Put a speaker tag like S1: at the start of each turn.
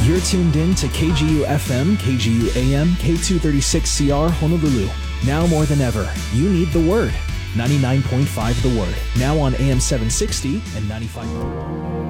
S1: You're tuned in to KGU FM, KGU AM, K236CR Honolulu. Now more than ever, you need the Word. 99.5 The Word. Now on AM 760 and 95.